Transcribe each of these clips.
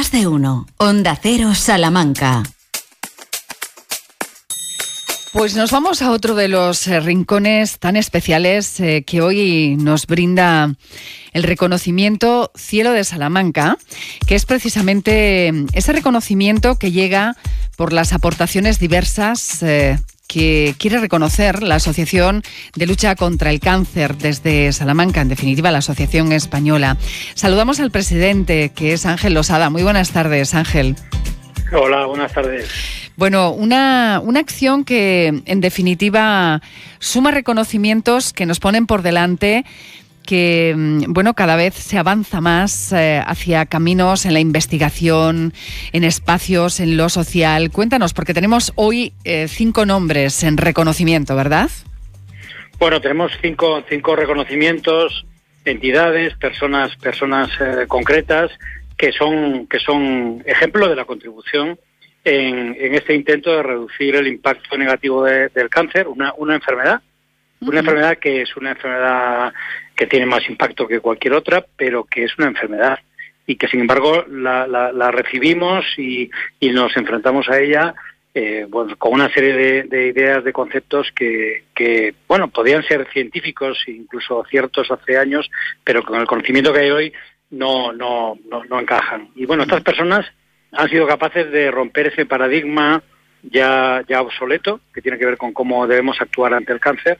Más de uno. Onda Cero Salamanca. Pues nos vamos a otro de los rincones tan especiales que hoy nos brinda el reconocimiento Cielo de Salamanca, que es precisamente ese reconocimiento que llega por las aportaciones diversas que quiere reconocer la Asociación de Lucha contra el Cáncer desde Salamanca, en definitiva la Asociación Española. Saludamos al presidente, que es Ángel Losada. Muy buenas tardes, Ángel. Hola, buenas tardes. Bueno, una acción que, en definitiva, suma reconocimientos que nos ponen por delante, que, bueno, cada vez se avanza más hacia caminos en la investigación, en espacios, en lo social. Cuéntanos, porque tenemos hoy 5 nombres en reconocimiento, ¿verdad? Bueno, tenemos cinco reconocimientos, entidades, personas concretas que son ejemplo de la contribución en este intento de reducir el impacto negativo del cáncer, una enfermedad, una enfermedad que es una enfermedad que tiene más impacto que cualquier otra, pero que es una enfermedad y que sin embargo la recibimos y nos enfrentamos a ella bueno, con una serie de ideas, de conceptos que bueno, podían ser científicos, incluso ciertos hace años, pero con el conocimiento que hay hoy no encajan. Y bueno, estas personas han sido capaces de romper ese paradigma ya obsoleto, que tiene que ver con cómo debemos actuar ante el cáncer,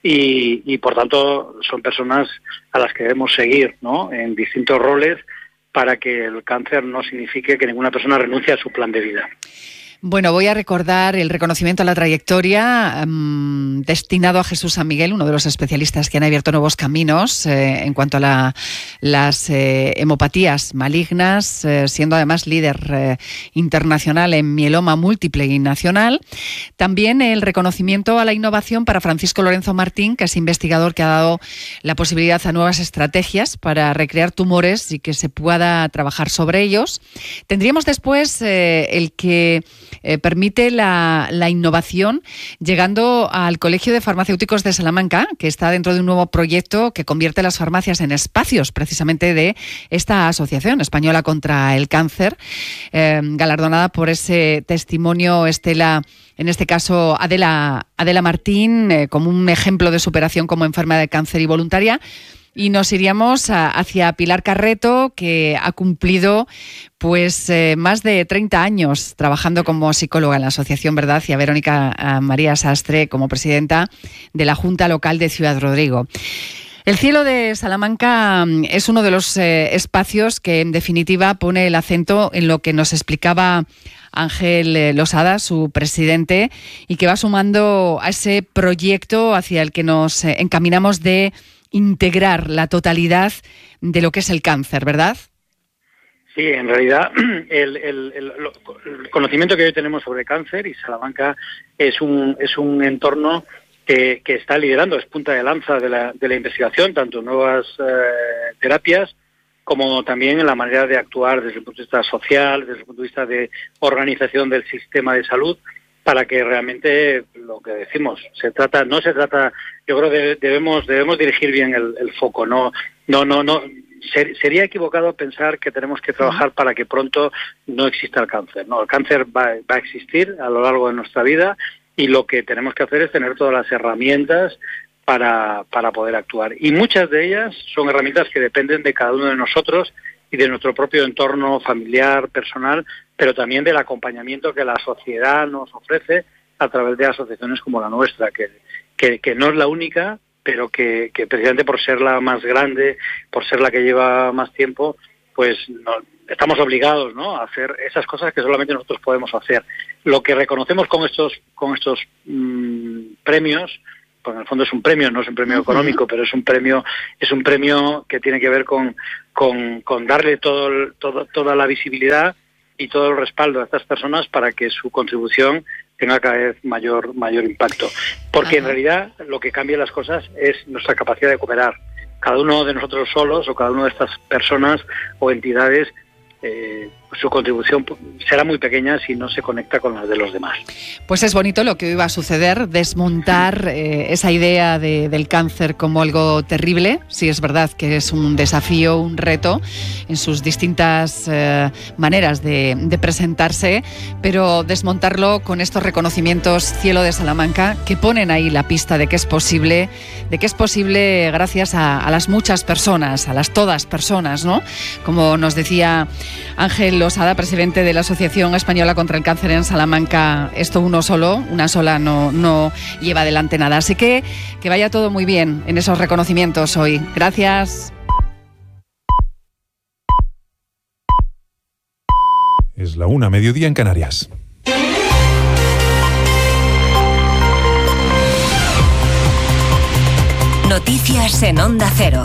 y por tanto son personas a las que debemos seguir, ¿no?, en distintos roles para que el cáncer no signifique que ninguna persona renuncie a su plan de vida. Bueno, voy a recordar el reconocimiento a la trayectoria destinado a Jesús San Miguel, uno de los especialistas que han abierto nuevos caminos en cuanto a las hemopatías malignas, siendo además líder internacional en mieloma múltiple y nacional. También el reconocimiento a la innovación para Francisco Lorenzo Martín, que es investigador que ha dado la posibilidad a nuevas estrategias para recrear tumores y que se pueda trabajar sobre ellos. Tendríamos después el que permite la innovación, llegando al Colegio de Farmacéuticos de Salamanca, que está dentro de un nuevo proyecto que convierte las farmacias en espacios precisamente de esta Asociación Española contra el Cáncer, galardonada por ese testimonio, Estela, en este caso Adela Martín, como un ejemplo de superación como enferma de cáncer y voluntaria. Y nos iríamos hacia Pilar Carreto, que ha cumplido pues más de 30 años trabajando como psicóloga en la asociación, ¿verdad? Y a Verónica María Sastre como presidenta de la Junta Local de Ciudad Rodrigo. El Cielo de Salamanca es uno de los espacios que, en definitiva, pone el acento en lo que nos explicaba Ángel Losada, su presidente, y que va sumando a ese proyecto hacia el que nos encaminamos de integrar la totalidad de lo que es el cáncer, ¿verdad? Sí, en realidad el conocimiento que hoy tenemos sobre cáncer, y Salamanca es un entorno que está liderando, es punta de lanza de la investigación, tanto en nuevas terapias como también en la manera de actuar desde el punto de vista social, desde el punto de vista de organización del sistema de salud, para que realmente lo que decimos no se trata, yo creo que debemos dirigir bien el foco, no sería equivocado pensar que tenemos que trabajar para que pronto no exista el cáncer. No, el cáncer va a existir a lo largo de nuestra vida, y lo que tenemos que hacer es tener todas las herramientas para poder actuar. Y muchas de ellas son herramientas que dependen de cada uno de nosotros y de nuestro propio entorno familiar, personal, pero también del acompañamiento que la sociedad nos ofrece a través de asociaciones como la nuestra, que no es la única, pero que precisamente por ser la más grande, por ser la que lleva más tiempo, pues estamos obligados, ¿no?, a hacer esas cosas que solamente nosotros podemos hacer. Lo que reconocemos con estos premios, pues en el fondo es un premio, no es un premio económico, pero es un premio que tiene que ver con darle toda la visibilidad y todo el respaldo a estas personas para que su contribución tenga cada vez mayor impacto. Porque en realidad lo que cambia las cosas es nuestra capacidad de cooperar. Cada uno de nosotros solos, o cada una de estas personas o entidades, su contribución será muy pequeña si no se conecta con la de los demás. Pues es bonito lo que iba a suceder, desmontar esa idea del cáncer como algo terrible. Sí, es verdad que es un desafío, un reto en sus distintas maneras de presentarse, pero desmontarlo con estos reconocimientos Cielo de Salamanca que ponen ahí la pista de que es posible gracias a las muchas personas, a las todas personas, ¿no? Como nos decía Ángel Losada, presidente de la Asociación Española contra el Cáncer en Salamanca, esto una sola no lleva adelante nada. Así que vaya todo muy bien en esos reconocimientos hoy. Gracias. Es la 1:00, mediodía en Canarias. Noticias en Onda Cero.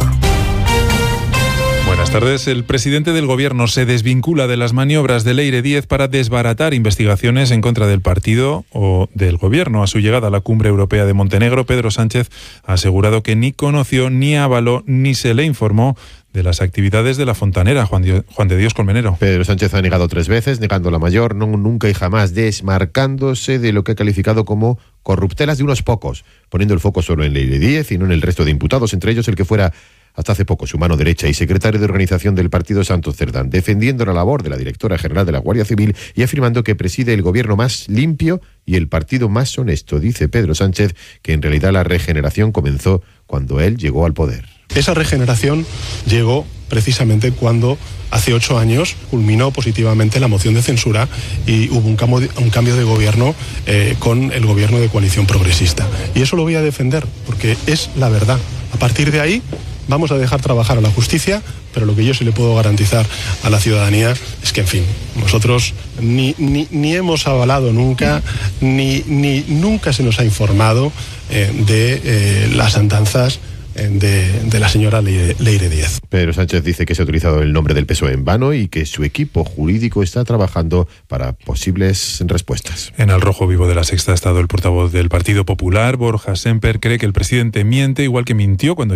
Buenas tardes. El presidente del Gobierno se desvincula de las maniobras de Leire Díez para desbaratar investigaciones en contra del partido o del Gobierno. A su llegada a la Cumbre Europea de Montenegro, Pedro Sánchez ha asegurado que ni conoció, ni avaló, ni se le informó de las actividades de la fontanera. Juan de Dios Colmenero. Pedro Sánchez ha negado 3 veces, negando la mayor, no, nunca y jamás, desmarcándose de lo que ha calificado como corruptelas de unos pocos, poniendo el foco solo en Leire Díez y no en el resto de imputados, entre ellos el que fuera hasta hace poco su mano derecha y secretario de organización del partido, Santos Cerdán, defendiendo la labor de la directora general de la Guardia Civil y afirmando que preside el gobierno más limpio y el partido más honesto. Dice Pedro Sánchez que en realidad la regeneración comenzó cuando él llegó al poder. Esa regeneración llegó precisamente cuando hace 8 años culminó positivamente la moción de censura y hubo un cambio de gobierno con el gobierno de coalición progresista. Y eso lo voy a defender porque es la verdad. A partir de ahí vamos a dejar trabajar a la justicia, pero lo que yo sí le puedo garantizar a la ciudadanía es que, en fin, nosotros ni hemos avalado nunca, ni nunca se nos ha informado de las andanzas de la señora Leire Díez. Pedro Sánchez dice que se ha utilizado el nombre del PSOE en vano y que su equipo jurídico está trabajando para posibles respuestas. En Al Rojo Vivo de La Sexta ha estado el portavoz del Partido Popular, Borja Semper. Cree que el presidente miente, igual que mintió cuando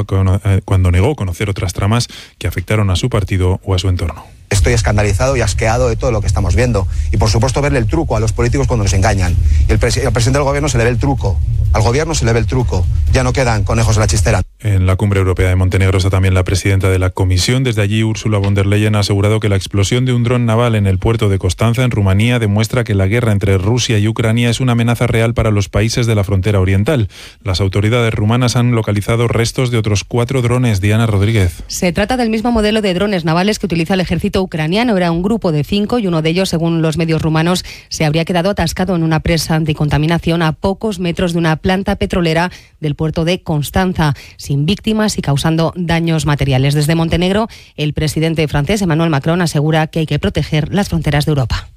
negó conocer otras tramas que afectaron a su partido o a su entorno. Estoy escandalizado y asqueado de todo lo que estamos viendo. Y por supuesto verle el truco a los políticos cuando nos engañan. Y al presidente del gobierno se le ve el truco. Al gobierno se le ve el truco. Ya no quedan conejos en la chistera. En la Cumbre Europea de Montenegro está también la presidenta de la Comisión. Desde allí, Ursula von der Leyen ha asegurado que la explosión de un dron naval en el puerto de Constanza, en Rumanía, demuestra que la guerra entre Rusia y Ucrania es una amenaza real para los países de la frontera oriental. Las autoridades rumanas han localizado restos de otros 4 drones. Diana Rodríguez. Se trata del mismo modelo de drones navales que utiliza el ejército ucraniano. Era un grupo de 5 y uno de ellos, según los medios rumanos, se habría quedado atascado en una presa anticontaminación a pocos metros de una planta petrolera del puerto de Constanza, sin víctimas y causando daños materiales. Desde Montenegro, el presidente francés Emmanuel Macron asegura que hay que proteger las fronteras de Europa.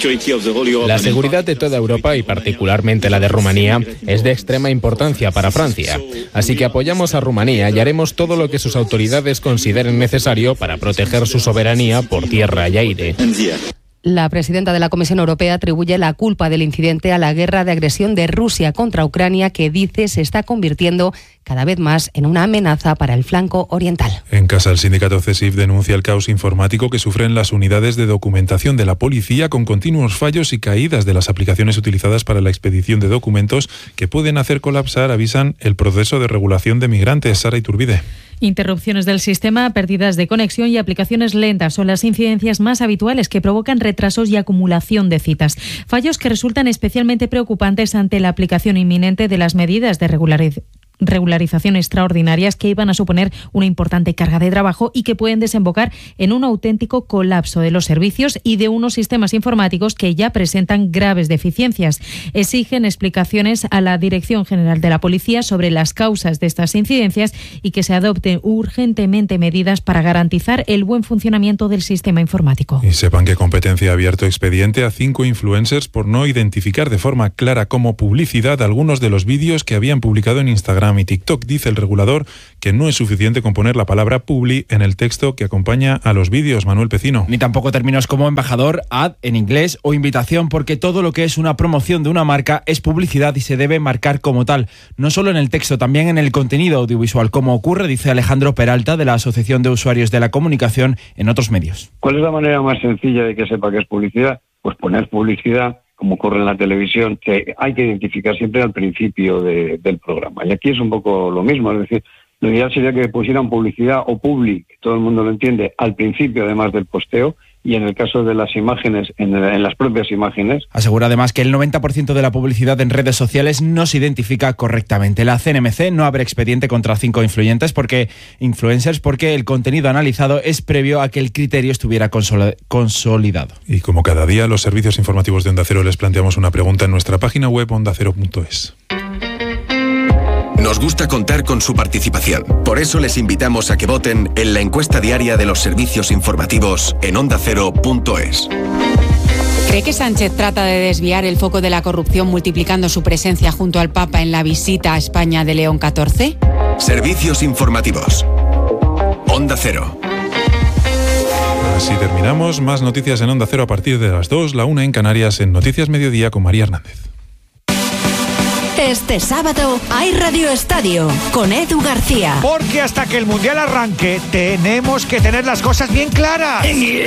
La seguridad de toda Europa y particularmente la de Rumanía es de extrema importancia para Francia. Así que apoyamos a Rumanía y haremos todo lo que sus autoridades consideren necesario para proteger su soberanía por tierra y aire. La presidenta de la Comisión Europea atribuye la culpa del incidente a la guerra de agresión de Rusia contra Ucrania, que dice se está convirtiendo cada vez más en una amenaza para el flanco oriental. En casa, el sindicato CESIF denuncia el caos informático que sufren las unidades de documentación de la policía, con continuos fallos y caídas de las aplicaciones utilizadas para la expedición de documentos que pueden hacer colapsar, avisan, el proceso de regulación de migrantes. Sara Iturbide. Interrupciones del sistema, pérdidas de conexión y aplicaciones lentas son las incidencias más habituales que provocan retrasos y acumulación de citas. Fallos que resultan especialmente preocupantes ante la aplicación inminente de las medidas de regularización extraordinarias que iban a suponer una importante carga de trabajo y que pueden desembocar en un auténtico colapso de los servicios y de unos sistemas informáticos que ya presentan graves deficiencias. Exigen explicaciones a la Dirección General de la Policía sobre las causas de estas incidencias y que se adopten urgentemente medidas para garantizar el buen funcionamiento del sistema informático. Y sepan que Competencia ha abierto expediente a 5 influencers por no identificar de forma clara como publicidad algunos de los vídeos que habían publicado en Instagram Instagram y TikTok. Dice el regulador que no es suficiente con poner la palabra publi en el texto que acompaña a los vídeos. Manuel Pecino. Ni tampoco términos como embajador, ad en inglés o invitación, porque todo lo que es una promoción de una marca es publicidad y se debe marcar como tal. No solo en el texto, también en el contenido audiovisual, como ocurre, dice Alejandro Peralta, de la Asociación de Usuarios de la Comunicación, en otros medios. ¿Cuál es la manera más sencilla de que sepa que es publicidad? Pues poner publicidad, como ocurre en la televisión, que hay que identificar siempre al principio del programa. Y aquí es un poco lo mismo, es decir, lo ideal sería que pusieran publicidad o public, todo el mundo lo entiende, al principio además del posteo, y en el caso de las imágenes, en las propias imágenes. Asegura además que el 90% de la publicidad en redes sociales no se identifica correctamente. La CNMC no abre expediente contra 5 influencers porque el contenido analizado es previo a que el criterio estuviera consolidado. Y como cada día, los servicios informativos de Onda Cero les planteamos una pregunta en nuestra página web ondacero.es. Nos gusta contar con su participación. Por eso les invitamos a que voten en la encuesta diaria de los servicios informativos en ondacero.es. ¿Cree que Sánchez trata de desviar el foco de la corrupción multiplicando su presencia junto al Papa en la visita a España de León XIV? Servicios informativos. Onda Cero. Así terminamos. Más noticias en Onda Cero a partir de las 2, la 1 en Canarias, en Noticias Mediodía con María Hernández. Este sábado hay Radio Estadio con Edu García. Porque hasta que el Mundial arranque tenemos que tener las cosas bien claras.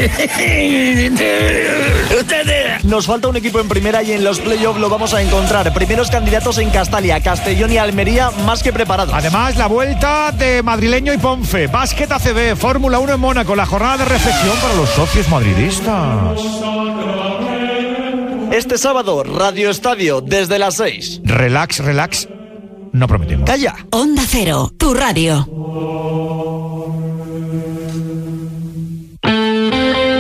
Nos falta un equipo en primera y en los playoffs lo vamos a encontrar. Primeros candidatos en Castalia, Castellón y Almería más que preparados. Además, la vuelta de Madrileño y Ponfe, Básquet ACB, Fórmula 1 en Mónaco, la jornada de reflexión para los socios madridistas. Este sábado, Radio Estadio, desde las 6. Relax, no prometemos. ¡Calla! Onda Cero, tu radio.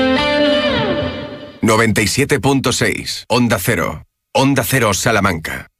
...97.6, Onda Cero. Onda Cero Salamanca.